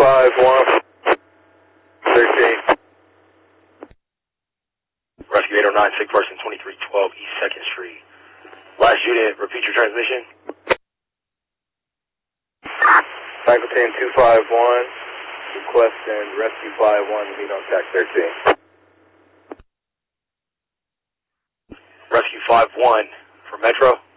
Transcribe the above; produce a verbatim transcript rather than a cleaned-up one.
five one, thirteen. Rescue eight oh nine, sick person, twenty-three twelve East second Street. Last unit, repeat your transmission. Cycle team two five one, requesting rescue five one to meet on tac thirteen. Rescue five one for Metro.